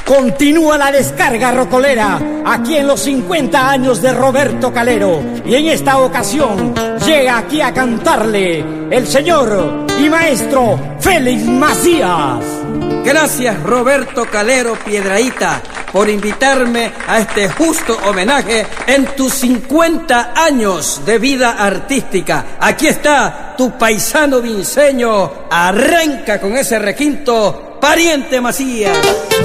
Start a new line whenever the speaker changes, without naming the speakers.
Continúa la descarga rocolera aquí en los 50 años de Roberto Calero. Y en esta ocasión llega aquí a cantarle el señor y maestro Félix Macías.
Gracias, Roberto Calero Piedrahíta, por invitarme a este justo homenaje en tus 50 años de vida artística. Aquí está tu paisano vinceño. Arranca con ese requinto, pariente Macías.